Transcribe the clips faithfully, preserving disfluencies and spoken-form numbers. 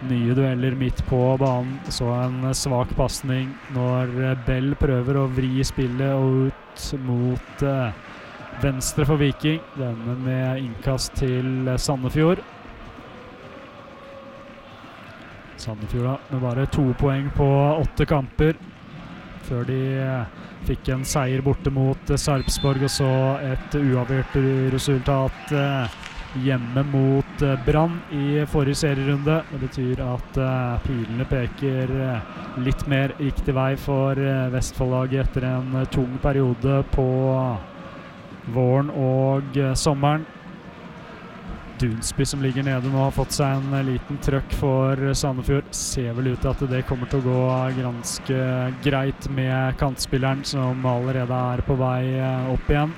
nye dueller midt på banen. Så en svak passning når Bell prøver å vri spillet og ut mot eh, venstre for Viking. Denne med innkast til Sandefjord. Sandefjord da, med bare to poeng på åtte kamper. Før de eh, fikk en seier borte mot eh, Sarpsborg, og så et uavgjort resultat eh, hjemme mot uh, Brann i forrige serierunde. Det betyr at uh, pilene peker uh, litt mer riktig vei for uh, Vestfold-laget etter en uh, tung periode på våren og uh, sommeren. Dunsby som ligger nede nå har fått seg en uh, liten trøkk for uh, Sandefjord. Ser vel ut til at det kommer til å gå uh, ganske greit med kantspilleren som allerede er på vei uh, opp igjen.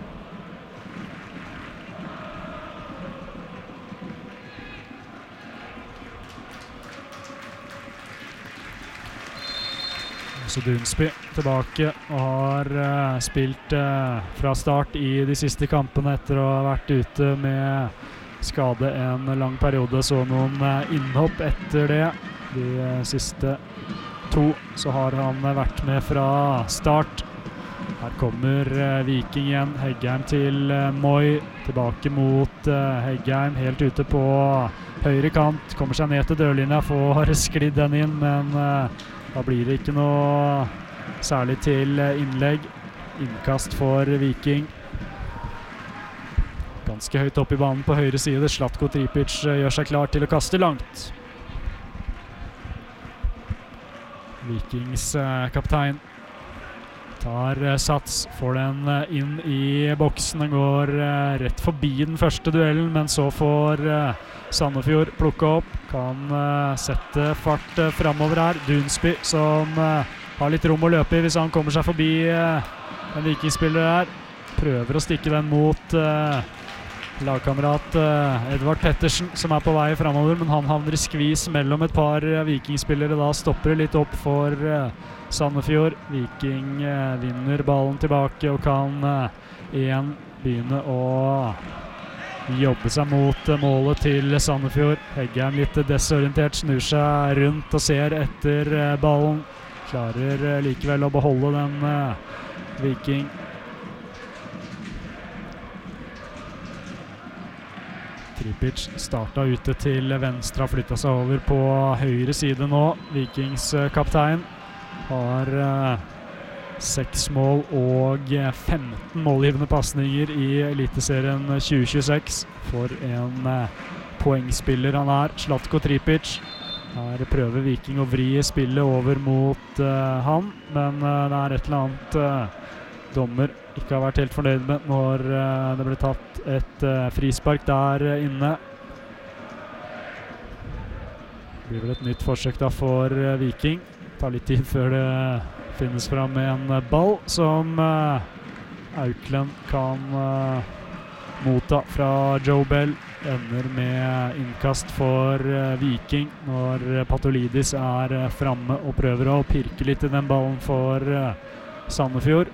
Så Dunsby tilbake og har uh, spilt uh, fra start i de siste kampene etter å ha vært ute med skade en lang periode. Så noen uh, innhopp etter det. De uh, siste to så har han uh, vært med fra start. Her kommer uh, Viking igjen. Heggheim til uh, Moi. Tilbake mot uh, Heggheim, helt ute på høyre kant. Kommer seg ned til dørlinja, får sklidd den inn, men uh, da blir det ikke noe særlig til innlegg. Innkast for Viking. Ganske høyt opp i banen på høyre side. Zlatko Tripic gjør seg klar til å kaste langt. Vikings kaptein tar sats, får den inn i boksen. Den går rett forbi den første duellen, men så får Sandefjord plukke opp. Kan sette fart fremover her. Dunsby som har litt rom å løpe i hvis han kommer seg forbi en vikingspiller her. Prøver å stikke den mot lagkamerat Edvard Pettersen som er på vei fremover, men han havner i skvis mellom et par vikingspillere. Da stopper det litt opp for Sandefjord. Viking vinner ballen tilbake og kan igjen begynne å jobbe seg mot målet til Sandefjord. Heggheim litt desorientert, snur seg rundt og ser etter ballen. Klarer likevel å beholde den Viking. Tripic startet ute til venstre, har flyttet seg over på høyre side nå. Vikings kaptein har uh, seks mål og femten målgivende passninger i Eliteserien tjue tjueseks. For en uh, poengspiller han er, Zlatko Tripic. Her prøver Viking å vri spillet over mot uh, han, men uh, det er et eller annet uh, dommer ikke har vært helt fornøyd med når uh, det ble tatt et uh, frispark der uh, inne. Det blir vel et nytt forsøk da for uh, Viking. Det tar litt tid før det finnes fram med en uh, ball som uh, Auklend kan uh, motta fra Joe Bell. Ender med innkast for uh, Viking når uh, Patolidis er uh, fremme og prøver å pirke litt i den ballen for uh, Sandefjord.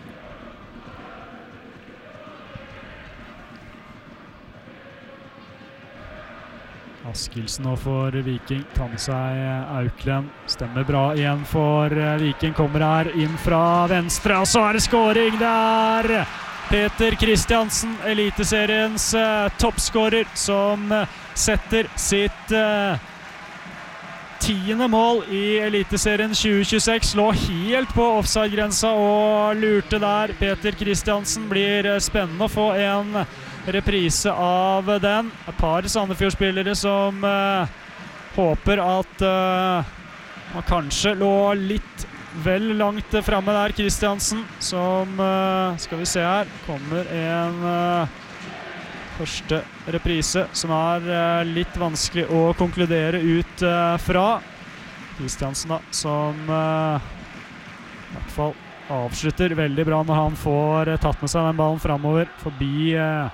Askildsen nå for Viking, tar med seg Auklend, stemmer bra igjen for Viking, kommer her inn fra venstre, og så er det scoring der! Peter Kristiansen, Eliteseriens uh, toppskårer, som uh, setter sitt uh, tiende mål i Eliteserien tjue tjueseks, lå helt på offside-grensa og lurte der. Peter Kristiansen, blir uh, spennende å få en reprise av den. Et par Sandefjord-spillere som uh, håper at uh, man kanskje lå litt vel langt fremme der. Kristiansen som, uh, skal vi se her, kommer en uh, første reprise som er uh, litt vanskelig å konkludere ut uh, fra. Kristiansen da, som uh, i hvert fall avslutter veldig bra når han får uh, tatt med seg den ballen fremover forbi uh,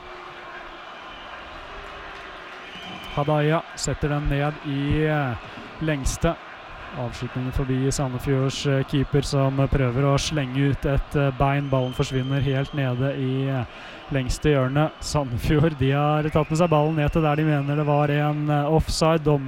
Hadaya, setter den ned i uh, lengste. Avslutningen forbi Sandefjords uh, keeper som uh, prøver å slenge ut et uh, bein. Ballen forsvinner helt nede i uh, lengste hjørne. Sandefjord, de har tatt med seg ballen ned til der de mener det var en uh, offside. Dom